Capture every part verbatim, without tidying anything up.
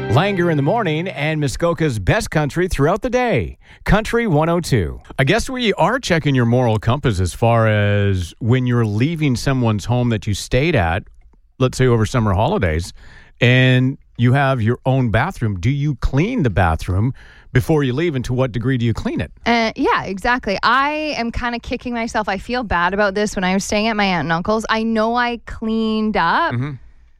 Langer in the morning and Muskoka's best country throughout the day. Country one oh two. I guess we are checking your moral compass as far as when you're leaving someone's home that you stayed at, let's say over summer holidays, and you have your own bathroom. Do you clean the bathroom before you leave, and to what degree do you clean it? Uh, yeah, exactly. I am kind of kicking myself. I feel bad about this. When I was staying at my aunt and uncle's, I know I cleaned up, mm-hmm.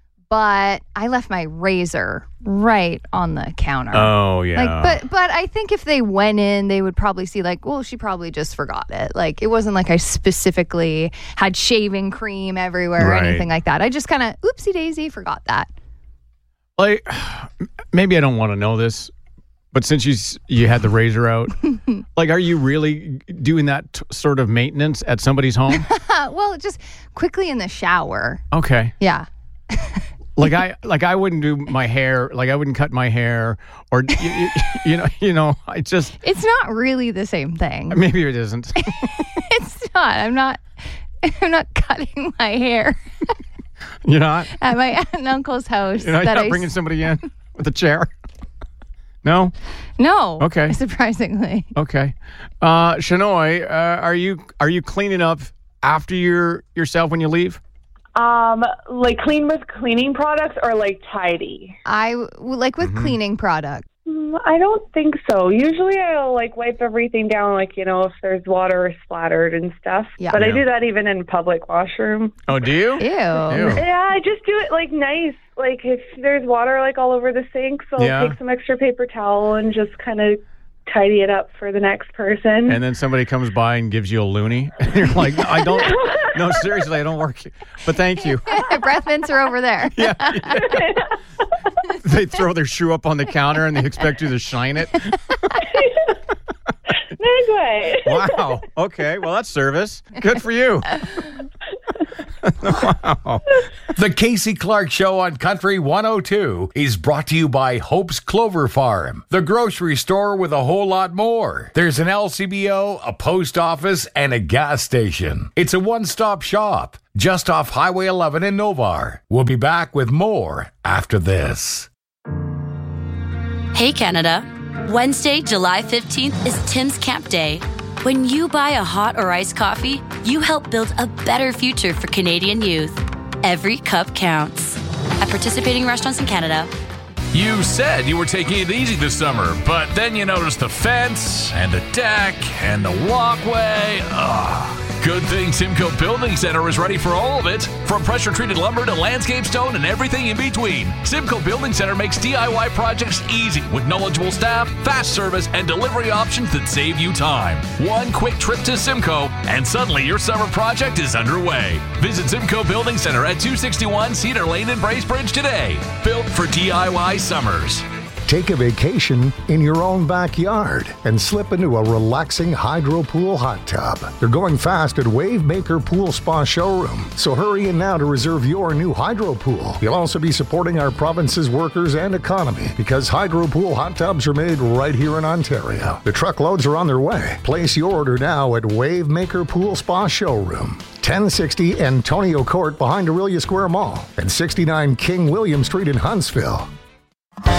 but I left my razor right on the counter. Oh, yeah. Like, but but I think if they went in, they would probably see, like, well, she probably just forgot it. Like, it wasn't like I specifically had shaving cream everywhere right. or anything like that. I just kind of, oopsie daisy, forgot that. Like, maybe I don't want to know this, but since you you had the razor out, like, are you really doing that t- sort of maintenance at somebody's home? Well, just quickly in the shower. Okay. Yeah. Like I like I wouldn't do my hair, like I wouldn't cut my hair, or you, you, you know, you know, I just. It's not really the same thing. Maybe it isn't. It's not. I'm not. I'm not cutting my hair. You're not at my aunt and uncle's house. You're not, that you're not I bringing somebody in with a chair. No. No. Okay. Surprisingly. Okay. Uh, Shanoy, uh, are you are you cleaning up after your yourself when you leave? Um, like clean with cleaning products or like tidy? I like with mm-hmm. cleaning products. Mm, I don't think so. Usually I'll like wipe everything down, like, you know, if there's water splattered and stuff. Yeah. But yeah. I do that even in public washroom. Oh, do you? Ew. Ew. Yeah, I just do it like nice. Like if there's water like all over the sink, so yeah. I'll take some extra paper towel and just kind of tidy it up for the next person. And then somebody comes by and gives you a loony. And you're like, I don't, no, seriously, I don't work here. But thank you. Breath mints are over there. Yeah, yeah. They throw their shoe up on the counter and they expect you to shine it. Wow. Okay. Well, that's service. Good for you. Wow. The Casey Clark Show on Country one oh two is brought to you by Hope's Clover Farm, the grocery store with a whole lot more. There's an L C B O, a post office, and a gas station. It's a one-stop shop just off Highway eleven in Novar. We'll be back with more after this. Hey, Canada. Wednesday, July fifteenth is Tim's Camp Day. When you buy a hot or iced coffee, you help build a better future for Canadian youth. Every cup counts. At participating restaurants in Canada. You said you were taking it easy this summer, but then you noticed the fence and the deck and the walkway. Ugh. Good thing Simcoe Building Center is ready for all of it. From pressure-treated lumber to landscape stone and everything in between, Simcoe Building Center makes D I Y projects easy with knowledgeable staff, fast service, and delivery options that save you time. One quick trip to Simcoe, and suddenly your summer project is underway. Visit Simcoe Building Center at two sixty-one Cedar Lane in Bracebridge today. Built for D I Y summers. Take a vacation in your own backyard and slip into a relaxing hydro pool hot tub. They're going fast at Wavemaker Pool Spa Showroom, so hurry in now to reserve your new hydro pool. You'll also be supporting our province's workers and economy because hydro pool hot tubs are made right here in Ontario. The truckloads are on their way. Place your order now at Wavemaker Pool Spa Showroom, ten sixty Antonio Court behind Aurelia Square Mall, and sixty-nine King William Street in Huntsville.